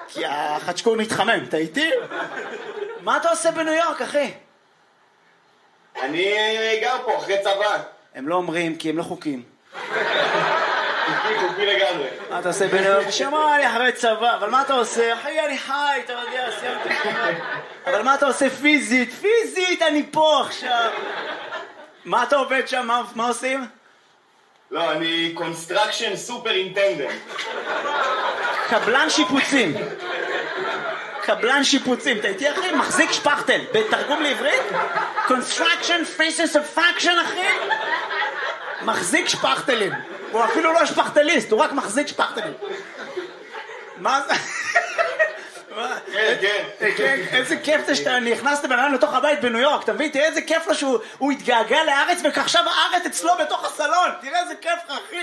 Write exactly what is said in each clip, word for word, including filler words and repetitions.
כי החצ'קור מתחמם, אתה איתי? מה אתה עושה בניו יורק, אחי? אני גר פה אחרי צבא. הם לא אומרים כי הם לא חוקים. חוקי, חוקי לגמרי. מה אתה עושה בניו יורק? שמע, אני אחרי צבא, אבל מה אתה עושה? אחי, אני חי, אתה יודע, סיימתי צבא. אבל מה אתה עושה פיזית? פיזית, אני פה עכשיו. מה אתה עובד שם? מה, מה עושים? לא, אני קונסטרקשן סופר אינטנדנט. קבלן שיפוצים. קבלן שיפוצים, אתה איתי אחי? מחזיק שפכטל, בתרגום לעברית? construction faces of faction אחי? מחזיק שפכטלים. הוא אפילו לא שפכטליסט, הוא רק מחזיק שפכטלים. מה זה? כן, כן. כן, איזה כיף זה שאתה נכנסת בן אדם לתוך הבית בניו יורק, אתה מבין? תראה איזה כיף לו שהוא התגעגע לארץ וכעכשיו הארץ אצלו בתוך הסלון. תראה איזה כיף לך אחי.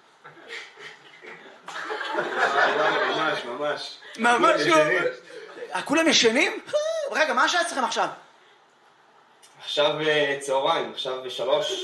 ממש, ממש. ממש לא. כולם ישנים? רגע, מה השעה אצלכם עכשיו? עכשיו צהריים, עכשיו בשלוש.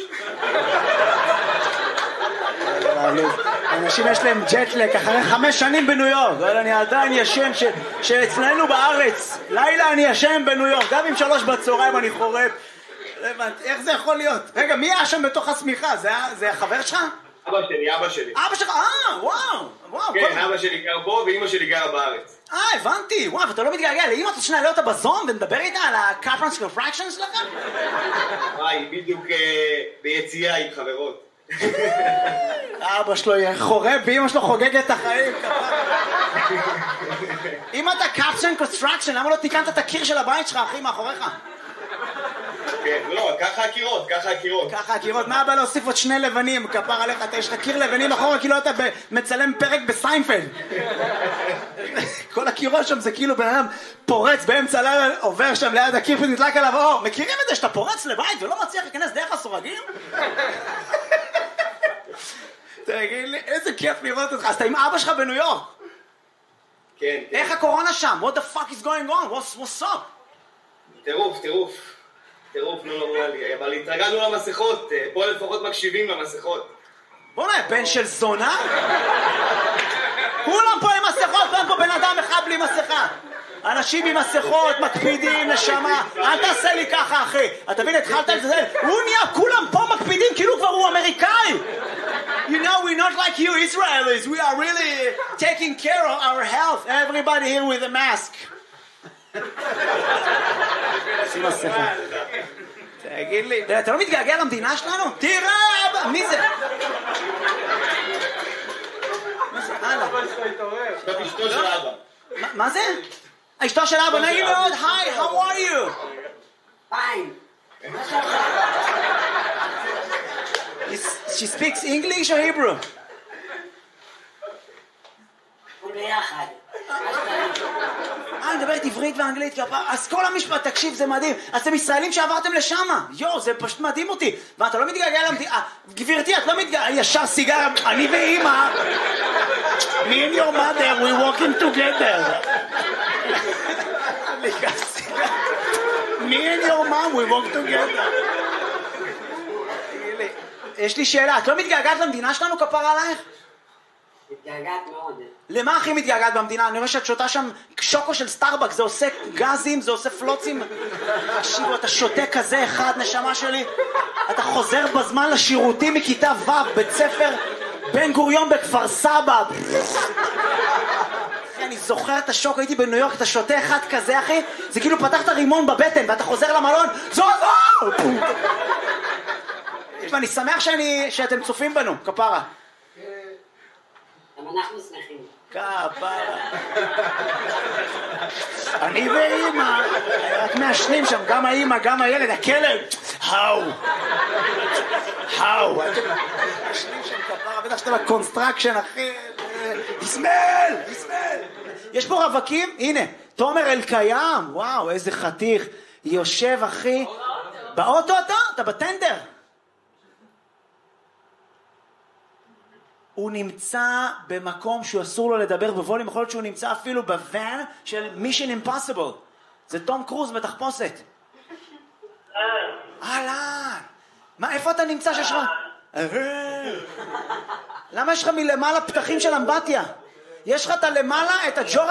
אנשים יש להם ג'טלק אחרי חמש שנים בניו יורק, אבל אני עדיין ישן שאצלנו בארץ לילה אני ישן בניו יורק, גם עם שלוש בצהריים אני חורף. איך זה יכול להיות? רגע, מי היה שם בתוך הסמיכה? זה החבר שלך? אבא שלי, אבא שלי. אבא שלך, אה, וואו, וואו. כן, אבא שלי גר פה ואמא שלי גרה בארץ. אה, הבנתי, וואו, ואתה לא מתגעגע לאמא, אתה שנייה להיות בזון ונדבר איתה על ה-Capran's Contraction שלכם? וואי, בדיוק ביציאה עם חברות. אבא שלו חורב ואמא שלו חוגגת את החיים. אם אתה Capran's Contraction, למה לא תיקנת את הקיר של הבית שלך, אחי, מאחוריך? כן, לא, ככה הקירות, ככה הקירות. ככה הקירות, מה הבא להוסיף עוד שני לבנים, כפר עליך, יש לך קיר לבנים אחורה, כאילו אתה מצלם פרק בסיינפלד. כל הקירות שם זה כאילו בן אדם פורץ באמצע הלילה, עובר שם ליד הקיר ונדלק עליו אור. מכירים את זה שאתה פורץ לבית ולא מצליח להיכנס דרך הסורגים? תגיד לי, איזה כיף לראות אותך. אז אתה עם אבא שלך בניו יורק. כן. איך הקורונה שם? What the fuck is going on? What's, what's up? טירוף, טירוף. טירוף, לא נורמלי, אבל התרגלנו למסכות, פה לפחות מקשיבים למסכות. בוא נהיה, בן של זונה? כולם פה עם מסכות, אין פה בן אדם אחד בלי מסכה. אנשים עם מסכות, מקפידים, נשמה, אל תעשה לי ככה אחי. אתה מבין, התחלת את זה, הוא נהיה, כולם פה מקפידים, כאילו כבר הוא אמריקאי. You know, we're not like you Israelis, we are really taking care of our health. Everybody here with a mask. שים מסכה. תגיד לי, אתה לא מתגעגע למדינה שלנו? תראה, מי זה? מה זה? הלאה. זאת אשתו של אבא. מה זה? אשתו של אבא, נעים מאוד, היי, how are you? Fine. She speaks English or Hebrew? ביחד. אה, אני מדברת עברית ואנגלית, אז כל המשפט, תקשיב, זה מדהים. אז אתם ישראלים שעברתם לשם. יו, זה פשוט מדהים אותי. ואתה לא מתגעגע למדינה. גברתי, את לא מתגעגע, ישר סיגרה, אני ואמא. Me and your mother, we walking together. Me and your mom, we walk together. יש לי שאלה, את לא מתגעגעת למדינה שלנו, כפר עלייך? מתגעגעת מאוד. למה הכי מתגעגעת במדינה? אני רואה שאת שותה שם שוקו של סטארבק, זה עושה גזים, זה עושה פלוצים. תקשיבו, אתה שותה כזה אחד, נשמה שלי. אתה חוזר בזמן לשירותים מכיתה ו', בית ספר בן גוריון בכפר סבא. אני זוכר את השוק, הייתי בניו יורק, אתה שותה אחד כזה, אחי, זה כאילו פתחת רימון בבטן, ואתה חוזר למלון, זו זו! ואני שמח שאני, שאתם צופים בנו, כפרה. גם אנחנו שמחים. כפרה. אני ואמא, רק מעשנים שם, גם האמא, גם הילד, הכלב. האו. האו. מעשנים שם כפרה, בטח שאתה בקונסטרקשן, אחי. יסמל, יסמל. יש פה רווקים, הנה, תומר אלקיים, וואו, איזה חתיך. יושב, אחי. באוטו אתה? אתה בטנדר. הוא נמצא במקום שהוא אסור לו לדבר בווליום, יכול להיות שהוא נמצא אפילו בוואן של Mission Impossible. זה תום קרוז בתחפושת. אהלן. מה, איפה אתה נמצא שיש לך? למה יש לך מלמעלה פתחים של אמבטיה? יש לך את הלמעלה, את הג'ורה